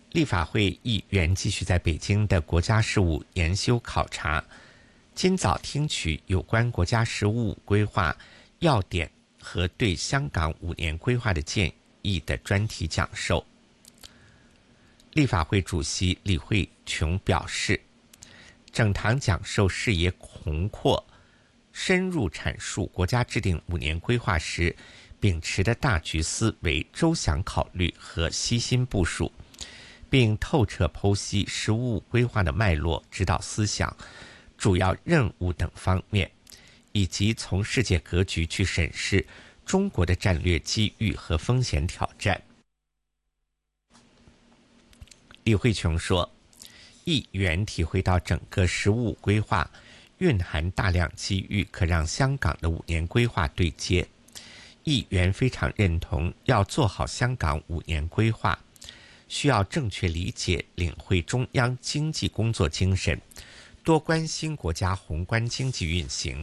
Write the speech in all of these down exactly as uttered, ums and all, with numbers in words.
立法会议员继续在北京的国家事务研修考察，今早听取有关国家十五五规划要点和对香港五年规划的建议的专题讲授。立法会主席李慧琼表示，整堂讲授视野宏阔，深入阐述国家制定五年规划时秉持的大局思维、周详考虑和悉心部署，并透彻剖析十五五规划的脉络、指导思想、主要任务等方面，以及从世界格局去审视中国的战略机遇和风险挑战。李慧琼说，议员体会到整个十五五规划蕴含大量机遇，可让香港的五年规划对接。议员非常认同，要做好香港五年规划，需要正确理解、领会中央经济工作精神，多关心国家宏观经济运行。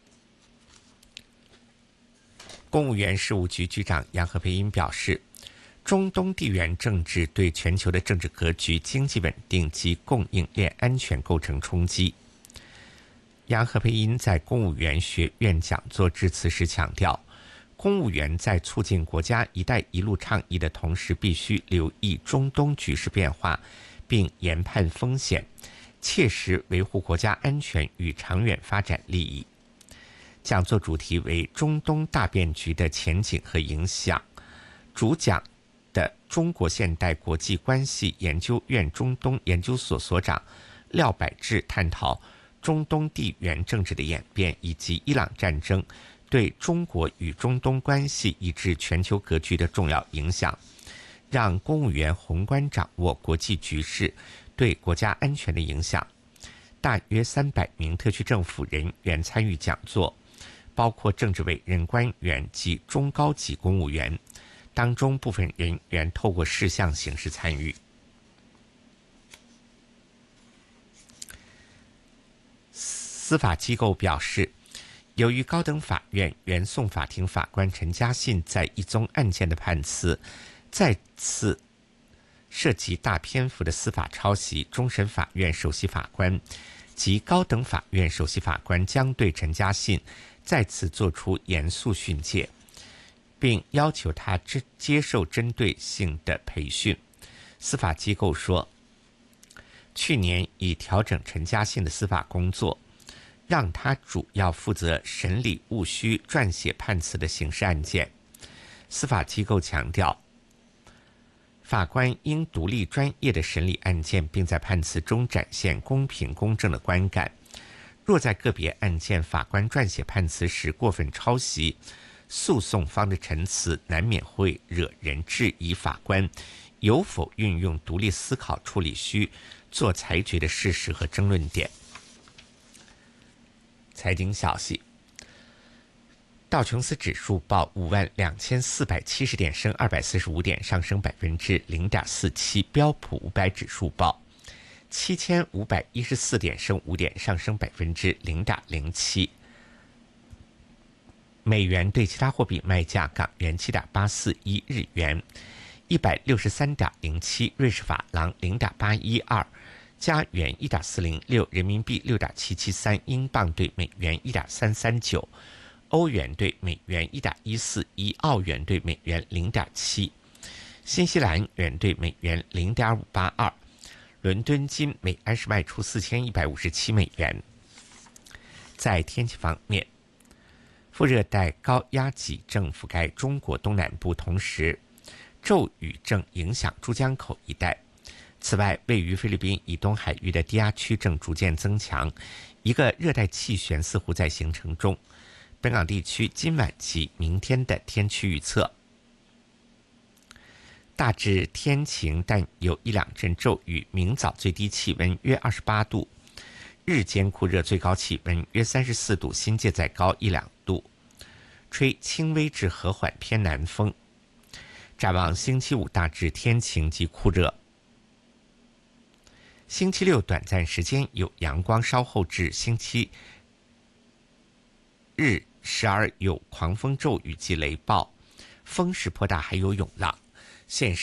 公务员事务局局长杨何培英表示，中东地缘政治对全球的政治格局、经济稳定及供应链安全构成冲击。杨何培英在公务员学院讲座致辞时强调，公务员在促进国家“一带一路”倡议的同时，必须留意中东局势变化，并研判风险，切实维护国家安全与长远发展利益。讲座主题为中东大变局的前景和影响，主讲的中国现代国际关系研究院中东研究所所长廖百志探讨中东地缘政治的演变以及伊朗战争对中国与中东关系以至全球格局的重要影响，让公务员宏观掌握国际局势对国家安全的影响。大约三百名特区政府人员参与讲座，包括政治委任官员及中高级公务员，当中部分人员透过视像形式参与。司法机构表示，由于高等法院原讼法庭法官陈嘉信在一宗案件的判词再次涉及大篇幅的司法抄袭，终审法院首席法官及高等法院首席法官将对陈嘉信再次作出严肃训诫，并要求他接受针对性的培训。司法机构说，去年已调整陈嘉信的司法工作，让他主要负责审理务需撰写判词的刑事案件。司法机构强调，法官应独立专业地审理案件，并在判词中展现公平公正的观感。若在个别案件法官撰写判词时过分抄袭，诉讼方的陈词难免会惹人质疑法官有否运用独立思考处理需做裁决的事实和争论点。财经消息，道琼斯指数报五万两千四百七十点，升二百四十五点，上升百分之零点四七。标普五百指数报七千五百一十四点，升五点，上升百分之零点零七。美元对其他货币卖价：港元七点八四一，日元一百六十三点零七，瑞士法郎零点八一二。加元一点四零六，人民币六点七七三，英镑对美元一点三三九，欧元对美元一点一四一，澳元对美元零点七，新西兰元对美元零点五八二。伦敦金每安士卖出四千一百五十七美元。在天气方面，副热带高压脊正覆盖中国东南部，同时骤雨正影响珠江口一带。此外，位于菲律宾以东海域的低压区正逐渐增强，一个热带气旋似乎在形成中。本港地区今晚及明天的天气预测：大致天晴，但有一两阵骤雨。明早最低气温约二十八度，日间酷热，最高气温约三十四度，新界再高一两度，吹轻微至和缓偏南风。展望星期五大致天晴及酷热，星期六短暂时间有阳光，稍后至星期日时而有狂风骤雨及雷暴，风势颇大，还有涌浪。现时